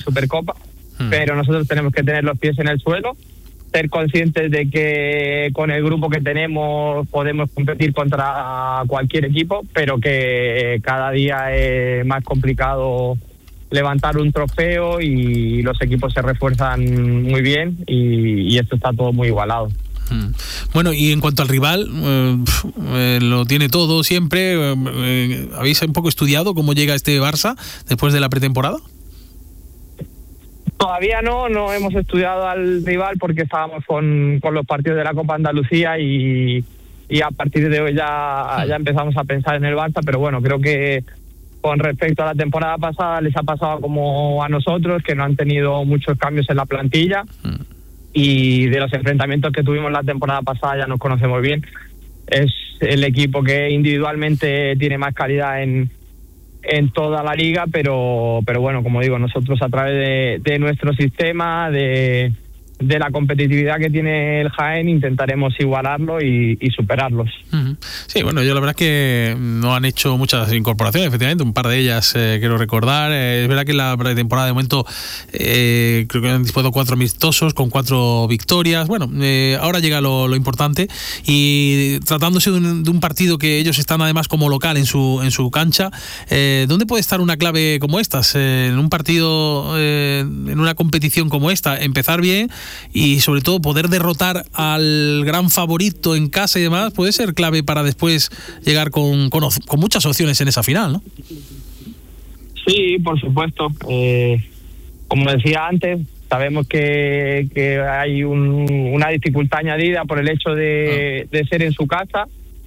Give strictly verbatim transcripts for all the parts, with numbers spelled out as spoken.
Supercopa, mm. pero nosotros tenemos que tener los pies en el suelo, ser conscientes de que con el grupo que tenemos podemos competir contra cualquier equipo, pero que cada día es más complicado levantar un trofeo y los equipos se refuerzan muy bien y, y esto está todo muy igualado. Bueno, y en cuanto al rival, eh, eh, lo tiene todo siempre. Eh, eh, ¿Habéis un poco estudiado cómo llega este Barça después de la pretemporada? Todavía no, no hemos estudiado al rival porque estábamos con, con los partidos de la Copa Andalucía y, y a partir de hoy ya, ya empezamos a pensar en el Barça, pero bueno, creo que con respecto a la temporada pasada les ha pasado como a nosotros, que no han tenido muchos cambios en la plantilla. Y de los enfrentamientos que tuvimos la temporada pasada ya nos conocemos bien. Es el equipo que individualmente tiene más calidad en, en toda la liga, pero pero bueno, como digo, nosotros a través de, de nuestro sistema, de, de la competitividad que tiene el Jaén, intentaremos igualarlo y, y superarlos. Uh-huh. Sí, bueno, yo la verdad es que no han hecho muchas incorporaciones, efectivamente, un par de ellas eh, quiero recordar. Eh, es verdad que en la pretemporada de momento eh, creo que han disputado cuatro amistosos con cuatro victorias. Bueno, eh, ahora llega lo, lo importante y tratándose de un, de un partido que ellos están además como local en su en su cancha, eh, ¿dónde puede estar una clave como estas? Eh, en un partido, eh, en una competición como esta, empezar bien y sobre todo poder derrotar al gran favorito en casa y demás puede ser clave para después llegar con, con, con muchas opciones en esa final, ¿no? Sí, por supuesto. Eh, como decía antes, sabemos que, que hay un, una dificultad añadida por el hecho de, de ser en su casa,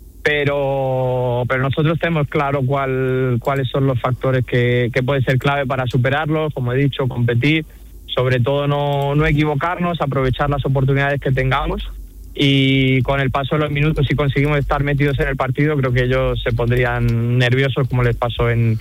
pero pero nosotros tenemos claro cuál, cuáles son los factores que, que pueden ser clave para superarlos, como he dicho, competir, sobre todo no, no equivocarnos, aprovechar las oportunidades que tengamos y con el paso de los minutos, si conseguimos estar metidos en el partido, creo que ellos se pondrían nerviosos como les pasó en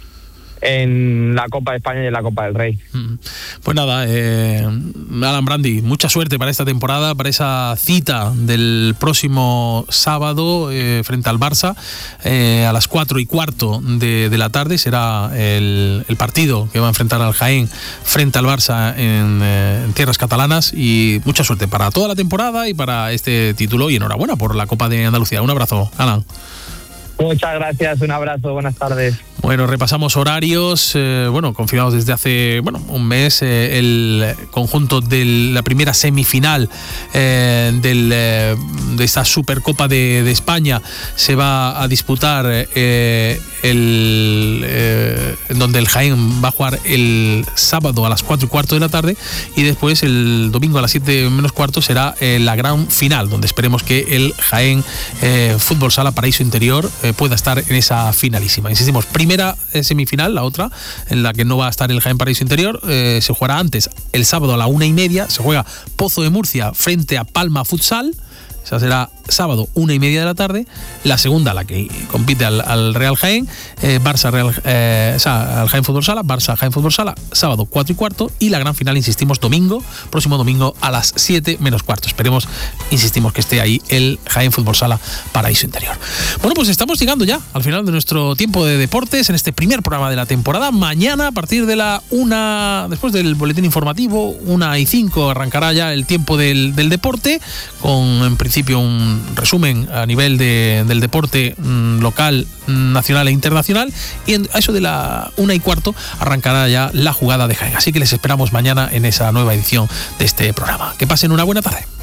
en la Copa de España y en la Copa del Rey. Pues nada, eh, Alan Brandi, mucha suerte para esta temporada, para esa cita del próximo sábado eh, frente al Barça, eh, a las cuatro y cuarto de, de la tarde será el, el partido que va a enfrentar al Jaén frente al Barça en, eh, en tierras catalanas, y mucha suerte para toda la temporada y para este título, y enhorabuena por la Copa de Andalucía. Un abrazo, Alan. Muchas gracias, un abrazo, buenas tardes. Bueno, repasamos horarios, eh, bueno, confirmados desde hace, bueno, un mes, eh, el conjunto de la primera semifinal eh, del, eh, de esta Supercopa de, de España se va a disputar eh, el, eh, donde el Jaén va a jugar el sábado a las cuatro y cuarto de la tarde, y después el domingo a las siete menos cuarto será eh, la gran final, donde esperemos que el Jaén eh, Fútbol Sala Paraíso Interior eh, pueda estar en esa finalísima. Insistimos, primera semifinal, la otra, en la que no va a estar el Jaén Paraíso Interior, eh, se jugará antes, el sábado a la una y media, se juega Pozo de Murcia frente a Palma Futsal. Esa será sábado, una y media de la tarde. La segunda, la que compite al, al Real Jaén, eh, Barça Real, eh, o sea, al Jaén Fútbol Sala, Barça Jaén Fútbol Sala, sábado cuatro y cuarto, y la gran final, insistimos, domingo, próximo domingo a las siete menos cuarto. Esperemos, insistimos, que esté ahí el Jaén Fútbol Sala Paraíso Interior. Bueno, pues estamos llegando ya al final de nuestro tiempo de deportes en este primer programa de la temporada. Mañana, a partir de la una, después del boletín informativo, una y cinco, arrancará ya el tiempo del, del deporte, con en principio un resumen a nivel de, del deporte mmm, local, nacional e internacional, y en, a eso de la una y cuarto arrancará ya la jugada de Jaén. Así que les esperamos mañana en esa nueva edición de este programa. Que pasen una buena tarde.